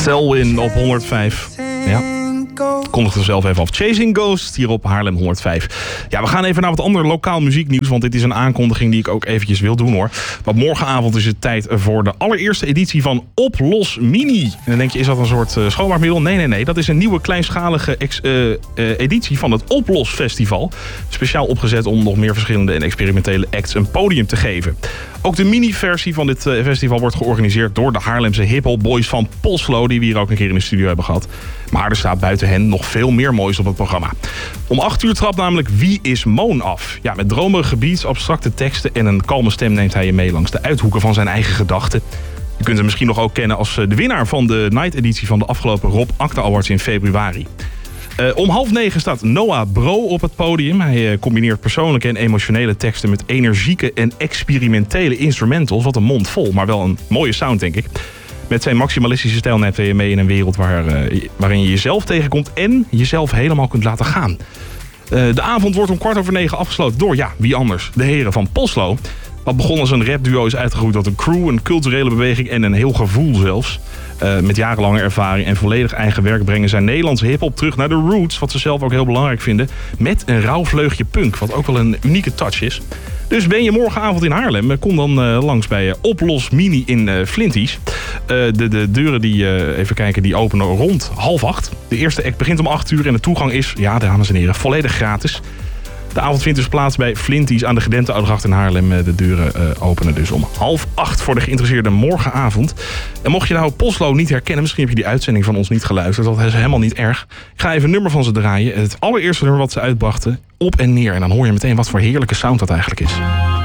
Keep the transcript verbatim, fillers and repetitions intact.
Selwyn op honderdvijf. Ja. Kondig er zelf even af. Chasing Ghost hier op Haarlem honderdvijf. Ja, we gaan even naar wat ander lokaal muzieknieuws. Want dit is een aankondiging die ik ook eventjes wil doen hoor. Want morgenavond is het tijd voor de allereerste editie van Oplos Mini. En dan denk je, is dat een soort uh, schoonmaakmiddel? Nee, nee, nee. Dat is een nieuwe kleinschalige ex, uh, uh, editie van het Oplos Festival. Speciaal opgezet om nog meer verschillende en experimentele acts een podium te geven. Ook de mini-versie van dit uh, festival wordt georganiseerd door de Haarlemse hiphop boys van Poslo, die we hier ook een keer in de studio hebben gehad. Maar er staat buiten hen nog veel meer moois op het programma. Om acht uur trapt namelijk Wie is Moon af. Ja, met dromerige beats, abstracte teksten en een kalme stem neemt hij je mee langs de uithoeken van zijn eigen gedachten. Je kunt hem misschien nog ook kennen als de winnaar van de Night-editie van de afgelopen Rob Akda Awards in februari. Uh, om half negen staat Noah Bro op het podium. Hij uh, combineert persoonlijke en emotionele teksten met energieke en experimentele instrumentals. Wat een mond vol, maar wel een mooie sound, denk ik. Met zijn maximalistische stijl neemt hij mee in een wereld waar, uh, waarin je jezelf tegenkomt en jezelf helemaal kunt laten gaan. Uh, de avond wordt om kwart over negen afgesloten door, ja, wie anders, de heren van Poslo. Wat begon als een rapduo is uitgegroeid tot een crew, een culturele beweging en een heel gevoel zelfs. Uh, met jarenlange ervaring en volledig eigen werk brengen zij Nederlandse hiphop terug naar de roots. Wat ze zelf ook heel belangrijk vinden. Met een rauw vleugje punk, wat ook wel een unieke touch is. Dus ben je morgenavond in Haarlem, kom dan uh, langs bij uh, Oplos Mini in uh, Flinties. Uh, de, de deuren die, uh, even kijken, die openen rond half acht. De eerste act begint om acht uur en de toegang is, ja dames en heren, volledig gratis. De avond vindt dus plaats bij Flinties aan de Gedempte Oudegracht in Haarlem. De deuren uh, openen dus om half acht voor de geïnteresseerden morgenavond. En mocht je nou Poslo niet herkennen, misschien heb je die uitzending van ons niet geluisterd. Dat is helemaal niet erg. Ik ga even een nummer van ze draaien. Het allereerste nummer wat ze uitbrachten, Op en Neer. En dan hoor je meteen wat voor heerlijke sound dat eigenlijk is.